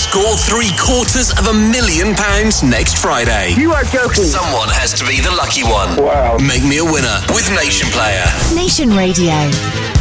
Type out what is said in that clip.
Score £750,000 next Friday. You are joking. Someone has to be the lucky one. Wow. Make me a winner with Nation Player. Nation Radio.